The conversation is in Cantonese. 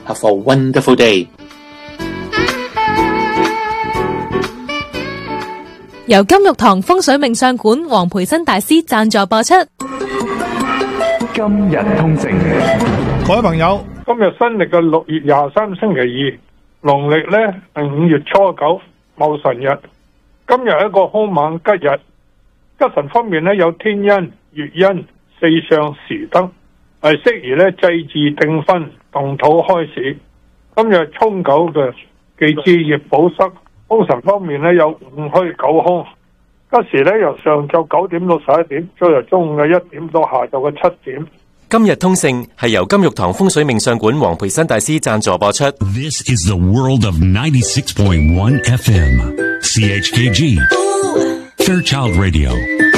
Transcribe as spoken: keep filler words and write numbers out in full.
Have a wonderful day。 由金玉堂風水命相館黃培新大師贊助播出。 今日通勝， 各位朋友，今日新曆嘅六月廿三星期二，農曆呢係五月初九戊辰日。今日係一個凶猛吉日，吉神方面呢有天恩、月恩、四相時德，係適宜呢祭祀訂婚、動土開始。今日沖九嘅忌置業補失。凶神方面呢有午虛九凶，吉時呢由上晝九點到十一點，再由中午嘅一點到下晝嘅七點。 今日通勝係由金玉堂風水命相館黃培新大師贊助播出。 This is the world of ninety-six point one F M C H K G Fairchild Radio。